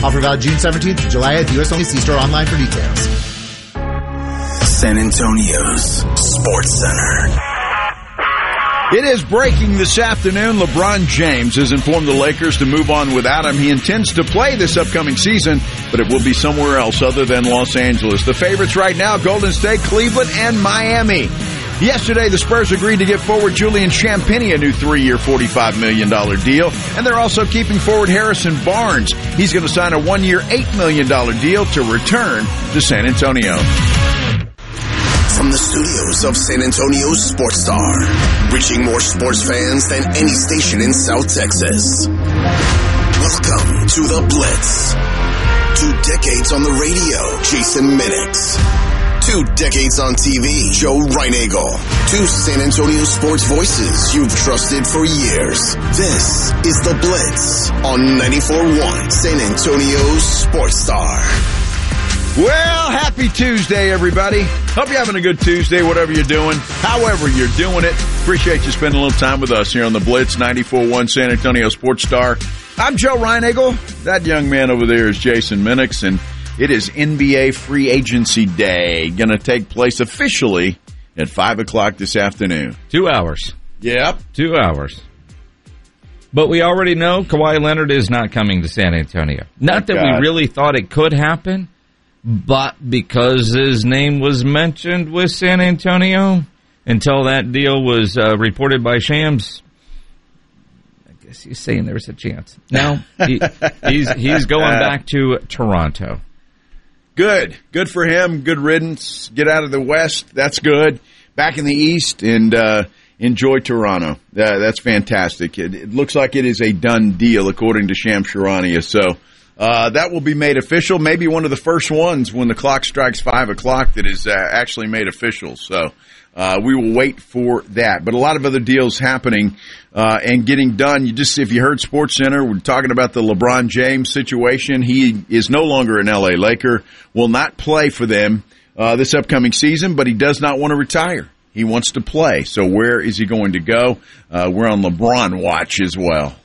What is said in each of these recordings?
Offer valid June 17th to July 8th. U.S. only. See store online for details. San Antonio's Sports Center. It is breaking this afternoon. LeBron James has informed the Lakers to move on without him. He intends to play this upcoming season, but it will be somewhere else other than Los Angeles. The favorites right now, Golden State, Cleveland, and Miami. Yesterday, the Spurs agreed to give forward Julian Champagnie a new 3-year, $45 million deal, and they're also keeping forward Harrison Barnes. He's going to sign a 1-year, $8 million deal to return to San Antonio. From the studios of San Antonio's Sports Star, reaching more sports fans than any station in South Texas. Welcome to The Blitz. 2 decades on the radio, Jason Minix. 2 decades on TV, Joe Reinagle. 2 San Antonio sports voices you've trusted for years. This is The Blitz on 94.1 San Antonio's Sports Star. Well, happy Tuesday, everybody. Hope you're having a good Tuesday, whatever you're doing, however you're doing it. Appreciate you spending a little time with us here on the Blitz, 94.1 San Antonio Sports Star. I'm Joe Reinagle. That young man over there is Jason Minix, and it is NBA Free Agency Day. Going to take place officially at 5 o'clock this afternoon. 2 hours. Yep. 2 hours. But we already know Kawhi Leonard is not coming to San Antonio. Not that we really thought it could happen. But because his name was mentioned with San Antonio, until that deal was reported by Shams, I guess he's saying there's a chance. Now, he's going back to Toronto. Good. Good for him. Good riddance. Get out of the West. That's good. Back in the East and enjoy Toronto. That's fantastic. It looks like it is a done deal, according to Shams Charania. So, that will be made official, maybe one of the first ones when the clock strikes 5 o'clock that is actually made official. So we will wait for that. But a lot of other deals happening and getting done. If you heard SportsCenter, we're talking about the LeBron James situation. He is no longer an L.A. Laker, will not play for them this upcoming season, but he does not want to retire. He wants to play. So where is he going to go? We're on LeBron watch as well.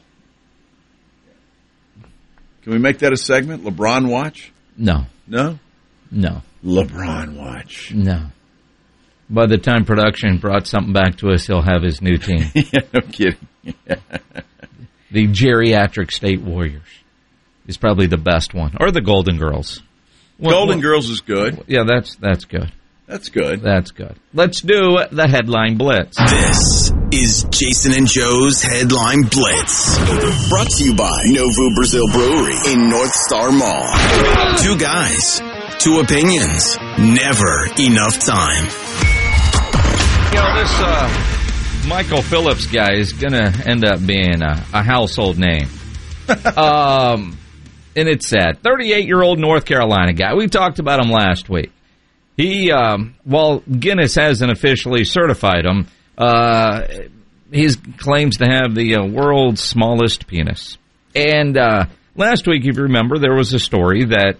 Can we make that a segment? LeBron Watch? No. No? No. LeBron Watch. No. By the time production brought something back to us, he'll have his new team. Yeah, no kidding. The Geriatric State Warriors is probably the best one. Or the Golden Girls. Golden Girls is good. Yeah, that's good. That's good. That's good. Let's do the Headline Blitz. This is Jason and Joe's Headline Blitz. Brought to you by Novo Brazil Brewery in North Star Mall. 2 guys, 2 opinions, never enough time. You know, this Michael Phillips guy is going to end up being a household name. And it's sad. 38-year-old North Carolina guy. We talked about him last week. He, while Guinness hasn't officially certified him, he claims to have the world's smallest penis. And last week, if you remember, there was a story that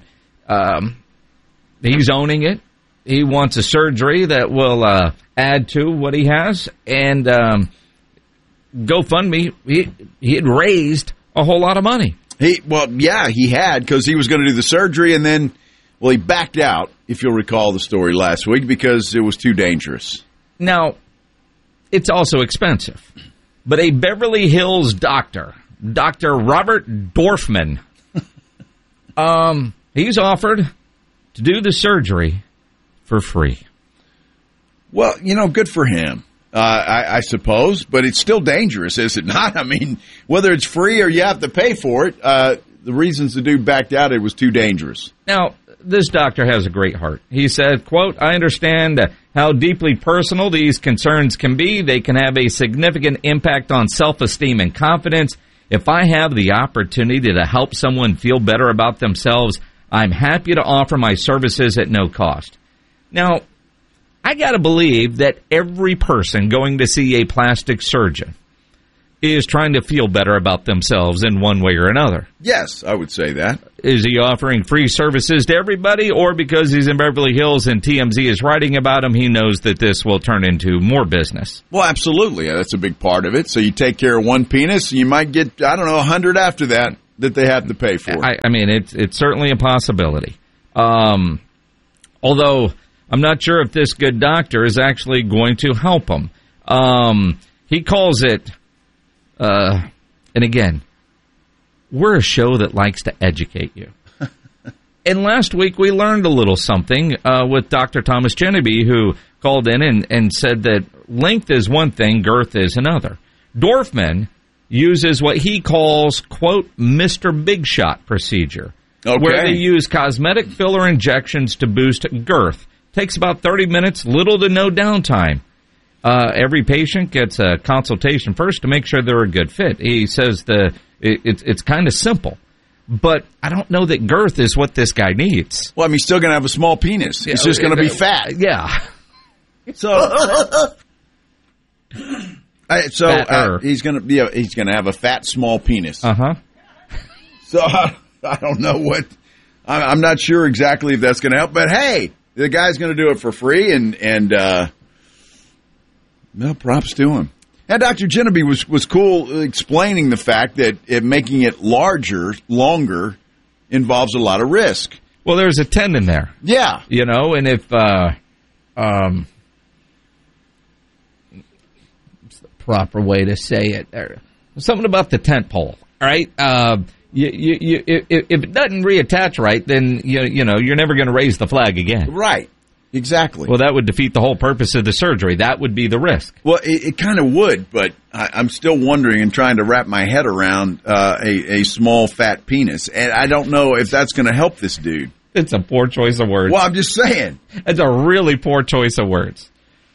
he's owning it. He wants a surgery that will add to what he has. And GoFundMe, he had raised a whole lot of money. He had, because he was going to do the surgery, and then, he backed out, if you'll recall the story last week, because it was too dangerous. Now, it's also expensive. But a Beverly Hills doctor, Dr. Robert Dorfman, he's offered to do the surgery for free. Well, good for him, I suppose, but it's still dangerous, is it not? I mean, whether it's free or you have to pay for it, the reasons the dude backed out, it was too dangerous. Now, this doctor has a great heart. He said, quote, "I understand how deeply personal these concerns can be. They can have a significant impact on self-esteem and confidence. If I have the opportunity to help someone feel better about themselves, I'm happy to offer my services at no cost." Now, I got to believe that every person going to see a plastic surgeon is trying to feel better about themselves in one way or another. Yes, I would say that. Is he offering free services to everybody, or because he's in Beverly Hills and TMZ is writing about him, he knows that this will turn into more business? Well, absolutely. That's a big part of it. So you take care of one penis, you might get, 100 after that. that they have to pay for. I mean, it's certainly a possibility. Although I'm not sure if this good doctor is actually going to help him. He calls it, and again, we're a show that likes to educate you. And last week we learned a little something with Dr. Thomas Genevieve, who called in and said that length is one thing, girth is another. Dorfman uses what he calls, quote, Mr. Big Shot procedure, where they use cosmetic filler injections to boost girth. Takes about 30 minutes, little to no downtime. Every patient gets a consultation first to make sure they're a good fit. He says it's kind of simple. But I don't know that girth is what this guy needs. Well, I mean, he's still going to have a small penis. He's just going to be fat. Yeah. So he's going to have a fat, small penis. Uh-huh. So I don't know what. I'm not sure exactly if that's going to help. But hey, the guy's going to do it for free, and well, props to him. And Dr. Genevieve was cool explaining the fact that making it longer, involves a lot of risk. Well, there's a tendon there. Yeah. You know, and if what's the proper way to say it? There's something about the tent pole, right? If it doesn't reattach right, then you know you're never going to raise the flag again. Right. Exactly. Well, that would defeat the whole purpose of the surgery. That would be the risk. Well, it kind of would, but I'm still wondering and trying to wrap my head around a small, fat penis. And I don't know if that's going to help this dude. It's a poor choice of words. Well, I'm just saying. It's a really poor choice of words.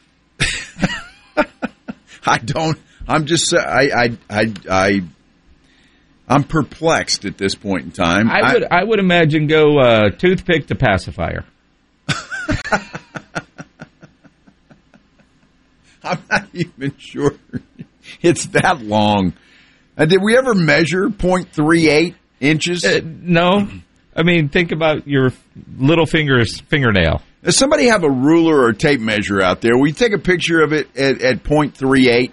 I'm perplexed at this point in time. I would imagine go toothpick to pacifier. I'm not even sure it's that long. Did we ever measure 0.38 inches? No. I mean, think about your little fingernail. Does somebody have a ruler or tape measure out there? Will you take a picture of it at 0.38?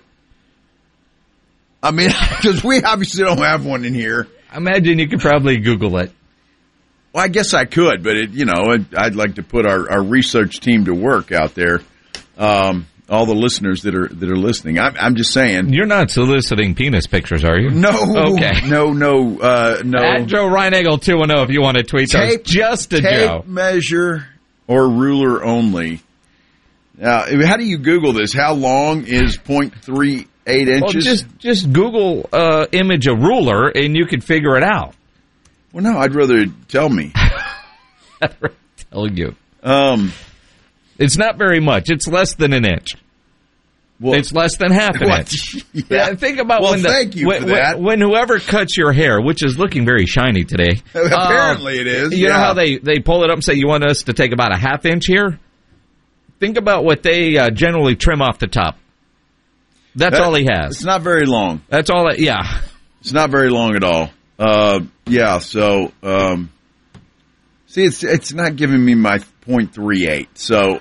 I mean, because we obviously don't have one in here. I imagine you could probably Google it. Well, I guess I could, but I'd like to put our research team to work out there. All the listeners that are listening, I'm just saying. You're not soliciting penis pictures, are you? No. Okay. No. At Joe Reinagel 210 if you want to tweet those. Just a Joe. Tape measure or ruler only. Now, how do you Google this? How long is 0.38 inches? Well, just Google image a ruler and you could figure it out. Well, no, I'd rather tell me. I'd rather tell you. It's not very much. It's less than an inch. Well, it's less than half an inch. Yeah. Think about when whoever cuts your hair, which is looking very shiny today. Apparently it is. You know how they pull it up and say, you want us to take about a half inch here? Think about what they generally trim off the top. That's all he has. It's not very long. That's all. Yeah. It's not very long at all. So, see, it's not giving me my 0.38. So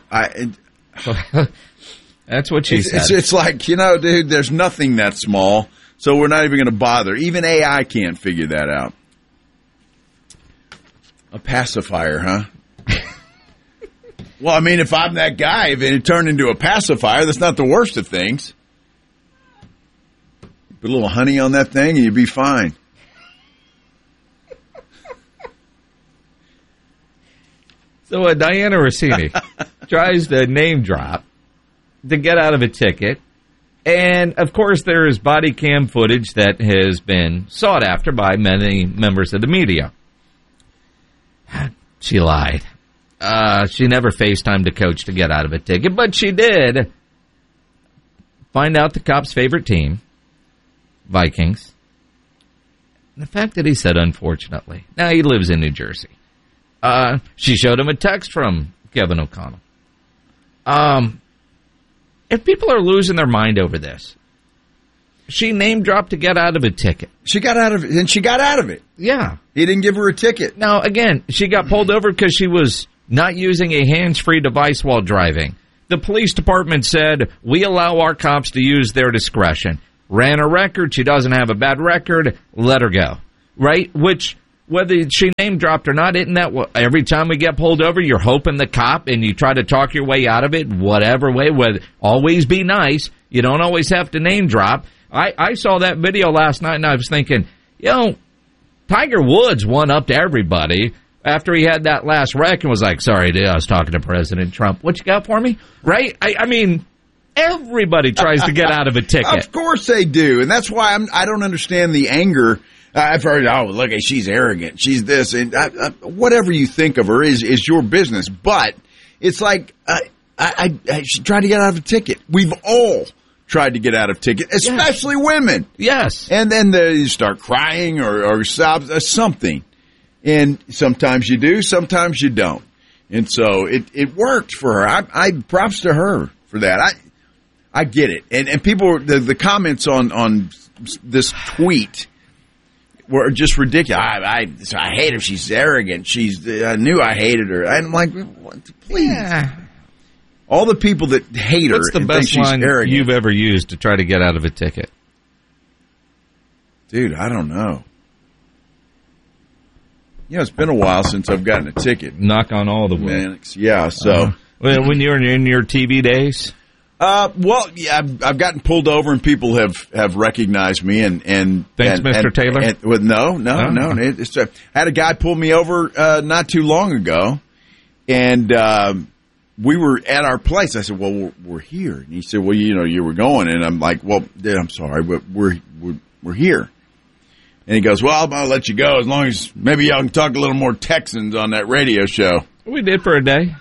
that's what she said. It's like, dude, there's nothing that small, so we're not even going to bother. Even AI can't figure that out. A pacifier, huh? Well, I mean, if I'm that guy, if it turned into a pacifier, that's not the worst of things. Put a little honey on that thing and you'd be fine. So Diana Rossini tries to name drop to get out of a ticket. And, of course, there is body cam footage that has been sought after by many members of the media. She lied. She never FaceTimed a coach to get out of a ticket, but she did find out the cop's favorite team, Vikings. And the fact that he said, unfortunately. Now, he lives in New Jersey. She showed him a text from Kevin O'Connell. If people are losing their mind over this, she name-dropped to get out of a ticket. She got out of it, and she got out of it. Yeah. He didn't give her a ticket. Now, again, she got pulled over because she was not using a hands-free device while driving. The police department said, we allow our cops to use their discretion. Ran a record. She doesn't have a bad record. Let her go. right? Which, whether she name dropped or not, isn't that what, every time we get pulled over, you're hoping the cop and you try to talk your way out of it, whatever way, always be nice. You don't always have to name drop. I saw that video last night and I was thinking, Tiger Woods won up to everybody after he had that last wreck and was like, sorry, dude, I was talking to President Trump. What you got for me? Right? I mean, everybody tries to get out of a ticket. Of course they do. And that's why I don't understand the anger. I've heard, look, she's arrogant. She's this. And whatever you think of her is your business. But it's like, I should try to get out of a ticket. We've all tried to get out of ticket, especially women. Yes. And then you start crying or sob, something. And sometimes you do, sometimes you don't. And so it worked for her. I props to her for that. I get it. And people, the comments on this tweet were just ridiculous. I hate her. She's arrogant. I knew I hated her. I'm like, please. Yeah. All the people that hate her. What's the best line you've ever used to try to get out of a ticket? Dude, I don't know. It's been a while since I've gotten a ticket. Knock on all the wood. Yeah, so. When you're in your TV days? Well, yeah, I've gotten pulled over and people have recognized me and thanks, Mr. Taylor. No. I had a guy pull me over not too long ago, and we were at our place. I said, "Well, we're here," and he said, "Well, you were going," and I'm like, "Well, dude, I'm sorry, but we're here." And he goes, "Well, I'll let you go as long as maybe y'all can talk a little more Texans on that radio show." We did for a day.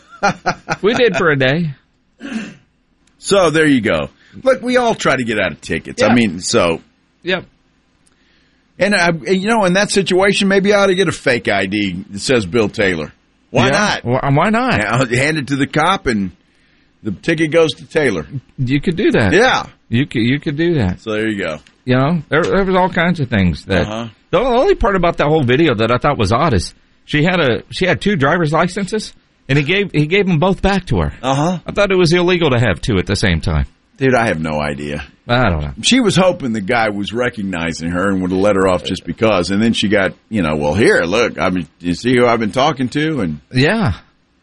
So there you go. Look, we all try to get out of tickets. Yeah. I mean, so. Yep. And, in that situation, maybe I ought to get a fake ID that says Bill Taylor. Why not? Well, why not? I'll hand it to the cop and the ticket goes to Taylor. You could do that. Yeah. You could do that. So there you go. There was all kinds of things that. The only part about that whole video that I thought was odd is she had two driver's licenses. And he gave them both back to her. I thought it was illegal to have two at the same time. Dude, I have no idea. I don't know. She was hoping the guy was recognizing her and would have let her off just because. And then she got, well, here, look, you see who I've been talking to? And yeah.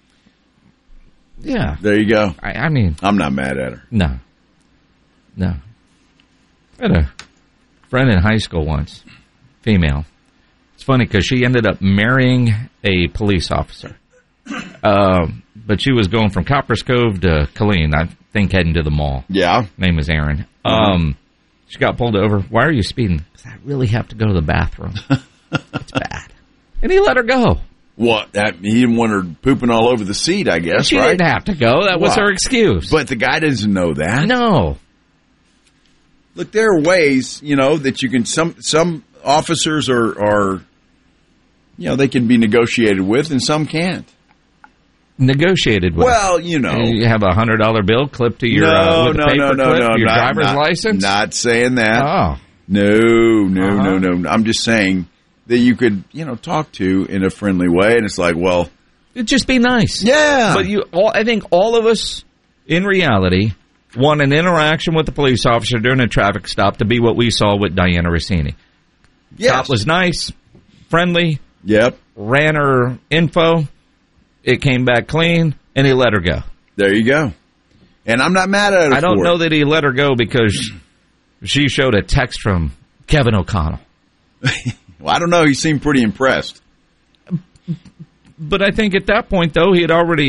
There you go. I mean, I'm not mad at her. No. I had a friend in high school once, female. It's funny because she ended up marrying a police officer. But she was going from Coppers Cove to Killeen, I think heading to the mall. Yeah. Name is Erin. She got pulled over. Why are you speeding? Because I really have to go to the bathroom. It's bad. And he let her go. What? He didn't want her pooping all over the seat, I guess, she right? She didn't have to go. That was her excuse. But the guy doesn't know that. No. Look, there are ways, that you can, some officers are they can be negotiated with and some can't. Negotiated with. Well, you have a $100 bill clipped to your your driver's license. Not saying that. Oh, no. I'm just saying that you could, talk to in a friendly way, and it's like, well, it'd just be nice. Yeah, but I think all of us, in reality, want an interaction with the police officer during a traffic stop to be what we saw with Diana Rossini. Yes. Cop was nice, friendly. Yep. Ran her info. It came back clean, and he let her go. There you go. And I'm not mad at her. I don't know that he let her go because she showed a text from Kevin O'Connell. Well, I don't know. He seemed pretty impressed. But I think at that point, though,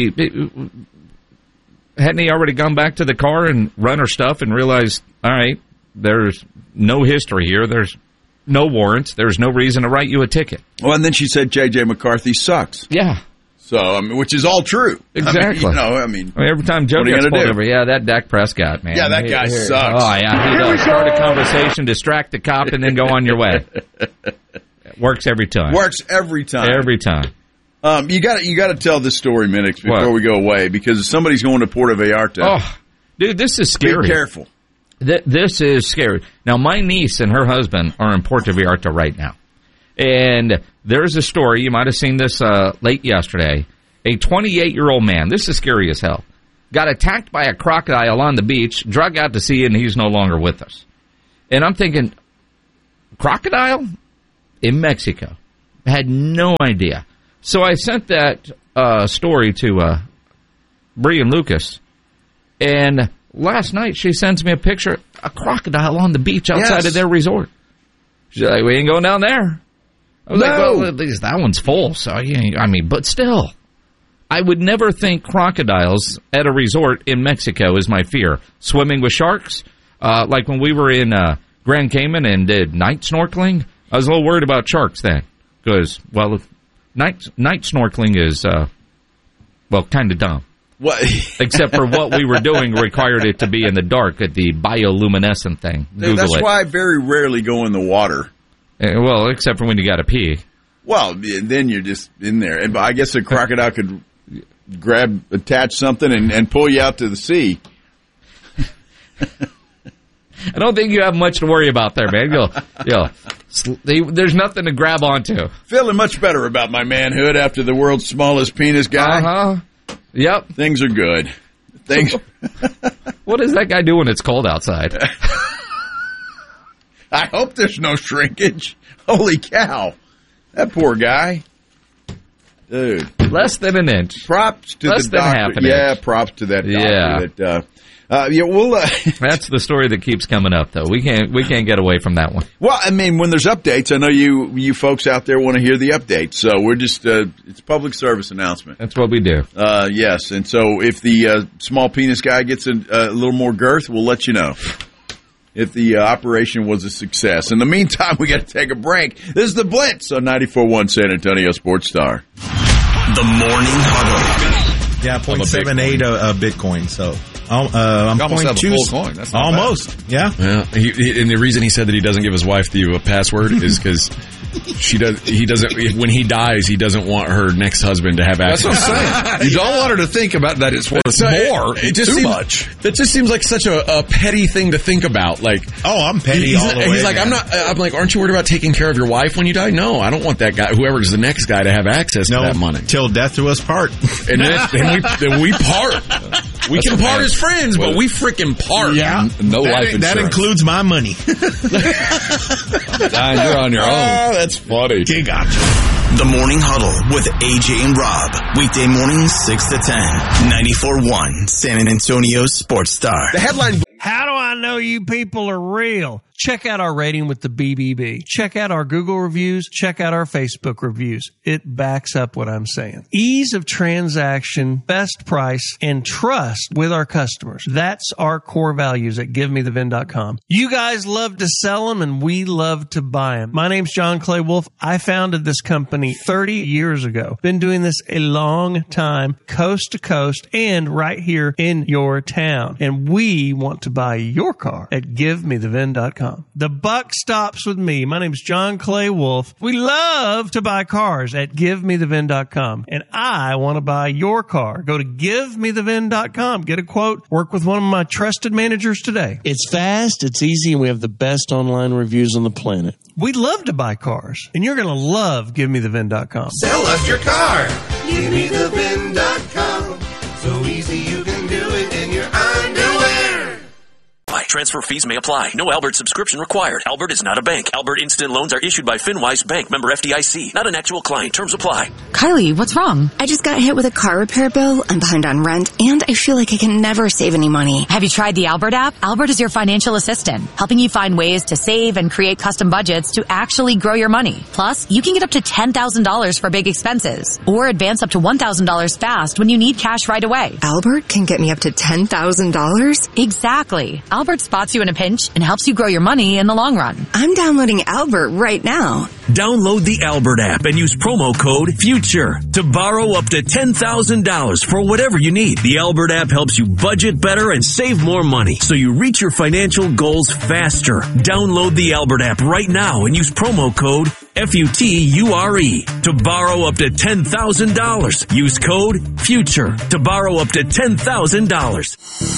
hadn't he already gone back to the car and run her stuff and realized, all right, there's no history here. There's no warrants. There's no reason to write you a ticket. Well, and then she said J.J. McCarthy sucks. Yeah. So, which is all true. Exactly. Every time Joe gets pulled over, that Dak Prescott, man. Yeah, that guy sucks. Oh, yeah, he does. Start a conversation, distract the cop, and then go on your way. It works every time. Every time. You got to tell this story, Minix, before we go away, because somebody's going to Puerto Vallarta. Oh, dude, this is scary. Be careful. This is scary. Now, my niece and her husband are in Puerto Vallarta right now. And there's a story, you might have seen this late yesterday. A 28-year-old man, this is scary as hell, got attacked by a crocodile on the beach, drug out to sea, and he's no longer with us. And I'm thinking, crocodile? in Mexico. I had no idea. So I sent that story to Bree and Lucas, and last night she sends me a picture of a crocodile on the beach outside of their resort. She's like, we ain't going down there. I was like, well, at least that one's full. So, but still, I would never think crocodiles at a resort in Mexico is my fear. Swimming with sharks, like when we were in Grand Cayman and did night snorkeling, I was a little worried about sharks then. Because, night snorkeling is, kind of dumb. What? Except for what we were doing required it to be in the dark at the bioluminescent thing. That's why I very rarely go in the water. Well, except for when you got to pee. Well, then you're just in there. And I guess a crocodile could attach something and pull you out to the sea. I don't think you have much to worry about there, man. There's nothing to grab onto. Feeling much better about my manhood after the world's smallest penis guy. Uh-huh. Yep. Things are good. What does that guy do when it's cold outside? I hope there's no shrinkage. Holy cow. That poor guy. Dude. Less than an inch. Props to Less the than doctor. half an inch. Props to that doctor. That's the story that keeps coming up, though. We can't get away from that one. Well, I mean, when there's updates, I know you folks out there want to hear the updates. So we're just it's a public service announcement. That's what we do. Yes, and so if the small penis guy gets a little more girth, we'll let you know if the operation was a success. In the meantime, we got to take a break. This is the Blitz on 94.1 San Antonio Sports Star. The Morning Huddle. Yeah, 0.78 Bitcoin. So I'm almost have a 0.2. full coin. That's Almost. Bad. Yeah. And the reason he said that he doesn't give his wife the password is because he doesn't. When he dies, he doesn't want her next husband to have access. That's what I'm saying. You don't want her to think about that it's worth more. It just seems much. That just seems like such a petty thing to think about. Like, I'm petty all the way. He's like, man. I'm like, aren't you worried about taking care of your wife when you die? No, I don't want that guy, whoever is the next guy, to have access to that money. Till death do us part. And then we part. We can part as friends, but we freaking part. Yeah. No life insurance. That includes my money. You're on your own. That's funny. Okay, gotcha. The Morning Huddle with AJ and Rob. Weekday mornings 6 to 10. 94.1 San Antonio Sports Star. The headline. How do I know you people are real? Check out our rating with the BBB. Check out our Google reviews. Check out our Facebook reviews. It backs up what I'm saying. Ease of transaction, best price, and trust with our customers. That's our core values at GiveMeTheVin.com. You guys love to sell them, and we love to buy them. My name's John Clay Wolf. I founded this company 30 years ago. Been doing this a long time, coast to coast, and right here in your town. And we want to buy your car at GiveMeTheVin.com. The buck stops with me. My name's John Clay Wolf. We love to buy cars at GiveMeTheVin.com. And I want to buy your car. Go to GiveMeTheVin.com. Get a quote. Work with one of my trusted managers today. It's fast, it's easy, and we have the best online reviews on the planet. We love to buy cars. And you're going to love GiveMeTheVin.com. Sell us your car. GiveMeTheVin.com. So easy you can do it in your underwear. Transfer fees may apply. No Albert subscription required. Albert is not a bank. Albert Instant Loans are issued by FinWise Bank, member FDIC. Not an actual client. Terms apply. Kylie, what's wrong? I just got hit with a car repair bill. I'm behind on rent, and I feel like I can never save any money. Have you tried the Albert app? Albert is your financial assistant, helping you find ways to save and create custom budgets to actually grow your money. Plus, you can get up to $10,000 for big expenses, or advance up to $1,000 fast when you need cash right away. Albert can get me up to $10,000? Exactly. Albert spots you in a pinch and helps you grow your money in the long run. I'm downloading Albert right now. Download the Albert app and use promo code FUTURE to borrow up to $10,000 for whatever you need. The Albert app helps you budget better and save more money so you reach your financial goals faster. Download the Albert app right now and use promo code FUTURE to borrow up to $10,000. Use code FUTURE to borrow up to $10,000.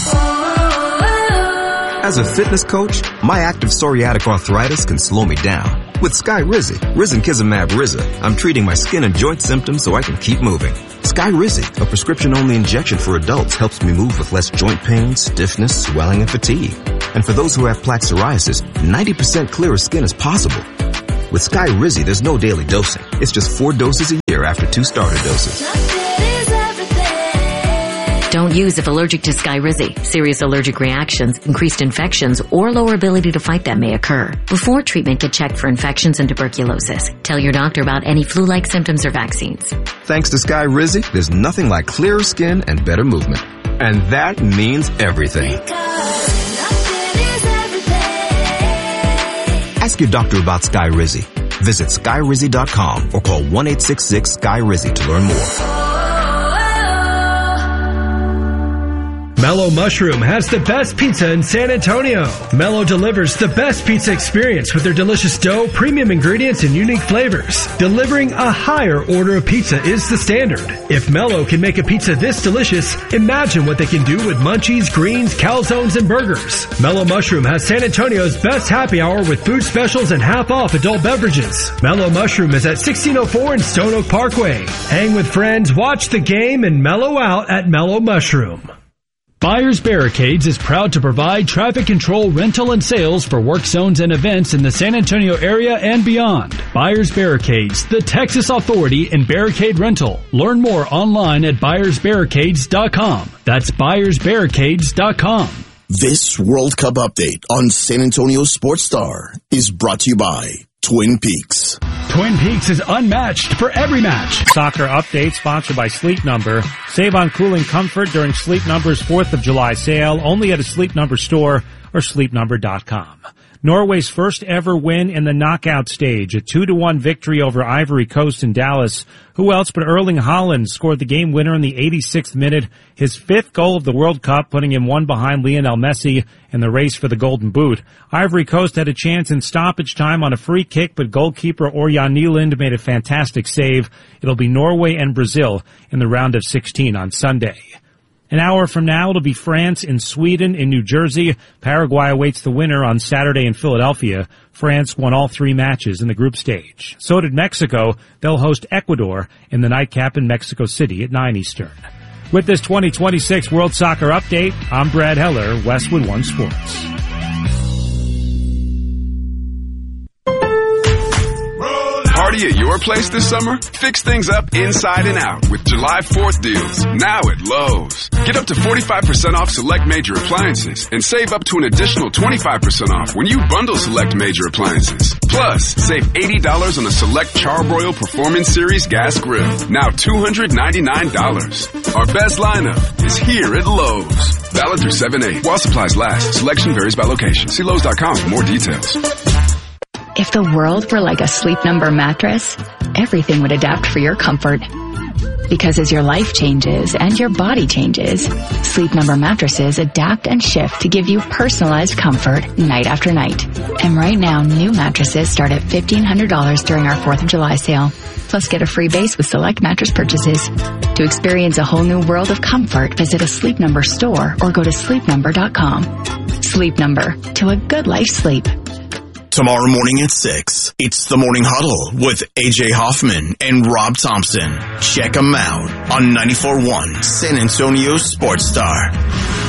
As a fitness coach, my active psoriatic arthritis can slow me down. With Skyrizi, Risankizumab Riza, I'm treating my skin and joint symptoms so I can keep moving. Skyrizi, a prescription-only injection for adults, helps me move with less joint pain, stiffness, swelling, and fatigue. And for those who have plaque psoriasis, 90% clearer skin is possible. With Skyrizi, there's no daily dosing. It's just 4 doses a year after 2 starter doses. Don't use if allergic to Skyrizi. Serious allergic reactions, increased infections, or lower ability to fight them may occur. Before treatment, get checked for infections and tuberculosis. Tell your doctor about any flu-like symptoms or vaccines. Thanks to Skyrizi, there's nothing like clearer skin and better movement. And that means everything. Ask your doctor about Skyrizi. Visit Skyrizi.com or call 1-866-SKY-RIZI to learn more. Mellow Mushroom has the best pizza in San Antonio. Mellow delivers the best pizza experience with their delicious dough, premium ingredients, and unique flavors. Delivering a higher order of pizza is the standard. If Mellow can make a pizza this delicious, imagine what they can do with munchies, greens, calzones, and burgers. Mellow Mushroom has San Antonio's best happy hour with food specials and half off adult beverages. Mellow Mushroom is at 1604 in Stone Oak Parkway. Hang with friends, watch the game, and mellow out at Mellow Mushroom. Buyers Barricades is proud to provide traffic control, rental, and sales for work zones and events in the San Antonio area and beyond. Buyers Barricades, the Texas authority in barricade rental. Learn more online at buyersbarricades.com. That's buyersbarricades.com. This World Cup update on San Antonio Sports Star is brought to you by Twin Peaks. Twin Peaks is unmatched for every match. Soccer update sponsored by Sleep Number. Save on cooling comfort during Sleep Number's 4th of July sale only at a Sleep Number store or sleepnumber.com. Norway's first ever win in the knockout stage, a 2-1 victory over Ivory Coast in Dallas. Who else but Erling Haaland scored the game winner in the 86th minute, his 5th goal of the World Cup, putting him one behind Lionel Messi in the race for the Golden Boot. Ivory Coast had a chance in stoppage time on a free kick, but goalkeeper Orjan Nyland made a fantastic save. It'll be Norway and Brazil in the round of 16 on Sunday. An hour from now, it'll be France and Sweden in New Jersey. Paraguay awaits the winner on Saturday in Philadelphia. France won all 3 matches in the group stage. So did Mexico. They'll host Ecuador in the nightcap in Mexico City at 9 Eastern. With this 2026 World Soccer Update, I'm Brad Heller, Westwood One Sports. Party at your place this summer? Fix things up inside and out with July 4th deals now at Lowe's. Get up to 45% off select major appliances and save up to an additional 25% off when you bundle select major appliances. Plus, save $80 on a select Charbroil Performance Series gas grill, now $299. Our best lineup is here at Lowe's. Valid through 7/8. While supplies last, selection varies by location. See Lowe's.com for more details. If the world were like a Sleep Number mattress, everything would adapt for your comfort. Because as your life changes and your body changes, Sleep Number mattresses adapt and shift to give you personalized comfort night after night. And right now, new mattresses start at $1,500 during our 4th of July sale. Plus, get a free base with select mattress purchases. To experience a whole new world of comfort, visit a Sleep Number store or go to sleepnumber.com. Sleep Number, to a good life sleep. Tomorrow morning at 6, it's the Morning Huddle with AJ Hoffman and Rob Thompson. Check them out on 94.1 San Antonio Sports Star.